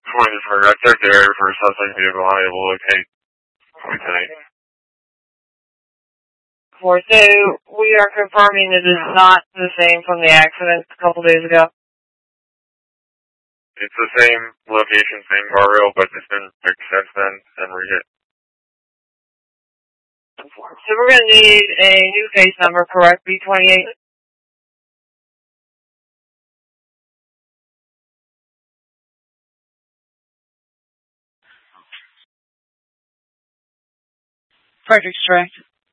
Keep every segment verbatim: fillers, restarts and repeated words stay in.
twenty-four, I checked the area for a suspect vehicle, unable to locate. twenty-eight. Four, so we are confirming it is not the same from the accident a couple days ago. It's the same location, same guardrail, but it's been fixed since then and re-hit. So we're going to need a new case number, correct? B twenty-eight? Frederick's correct.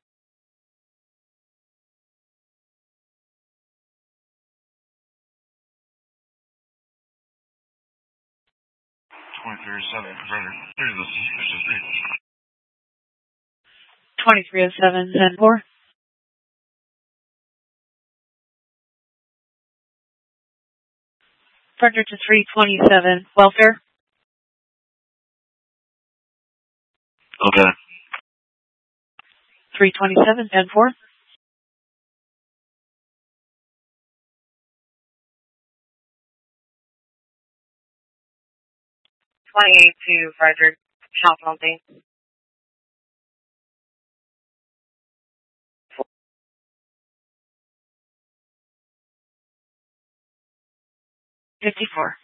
twenty-three oh seven, Frederick. Here's the suspicious vehicle. twenty-three oh seven, ten four. Frederick to three twenty-seven, welfare. Okay. three twenty-seven, ten four. twenty-eight to Frederick, shop something. fifty-four.